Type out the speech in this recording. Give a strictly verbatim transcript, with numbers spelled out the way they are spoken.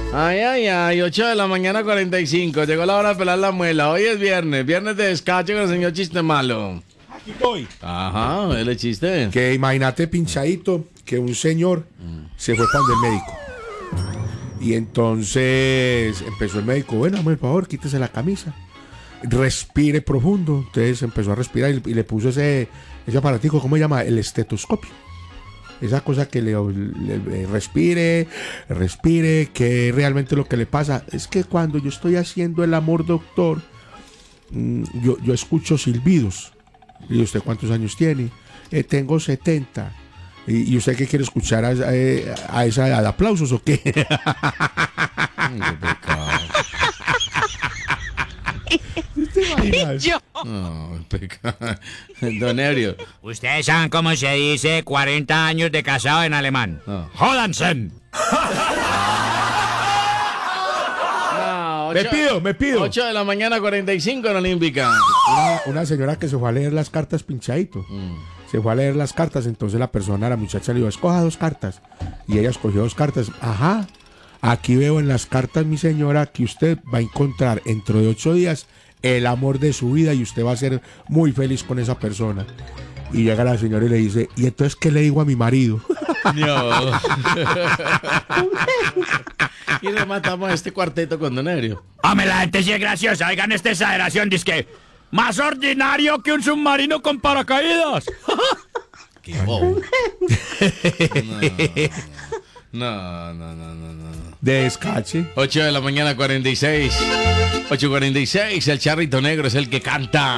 Ay, ay, ay, ocho de la mañana cuarenta y cinco. Llegó la hora de pelar la muela. Hoy es viernes, viernes de descacho con el señor Chiste Malo. Aquí estoy. Ajá, el chiste. Que imagínate, pinchadito, que un señor se fue para el médico. Y entonces empezó el médico, bueno, por favor, quítese la camisa. Respire profundo. Entonces empezó a respirar y, y le puso ese, ese aparatico, ¿cómo se llama? El estetoscopio. Esa cosa que le, le, le respire, respire, que realmente lo que le pasa es que cuando yo estoy haciendo el amor, doctor, yo, yo escucho silbidos. ¿Y usted cuántos años tiene? Eh, tengo setenta. ¿Y, ¿Y usted qué quiere escuchar a, a, a esa edad? ¿Aplausos o qué? Qué pecado. ¿Te imaginas? Yo. No, pecado. Don Ebrio. Ustedes saben cómo se dice cuarenta años de casado en alemán. No. Jódanse. No, Me ocho- pido, me pido. ocho de la mañana cuarenta y cinco en Olímpica. Una, una señora que se fue a leer las cartas, pinchadito. Se fue a leer las cartas, entonces la persona, la muchacha le dijo, escoja dos cartas. Y ella escogió dos cartas. Ajá, aquí veo en las cartas, mi señora, que usted va a encontrar dentro de ocho días el amor de su vida y usted va a ser muy feliz con esa persona. Y llega la señora y le dice, ¿y entonces qué le digo a mi marido? No. Y rematamos este cuarteto con Don Ebrio. Hombre, la gente sí es graciosa. Oigan esta exageración. Dice que más ordinario que un submarino con paracaídas. Qué bobo. No, no, no, no, no. Descache. ocho de la mañana cuarenta y seis. ocho cuarenta y seis, el charrito negro es el que canta.